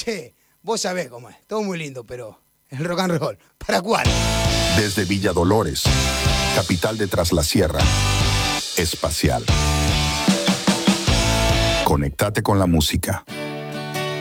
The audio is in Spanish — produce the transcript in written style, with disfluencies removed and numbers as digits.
Che, vos sabés cómo es. Todo muy lindo, pero el rock and roll, ¿para cuál? Desde Villa Dolores, capital de Tras la Sierra, Espacial. Conectate con la música.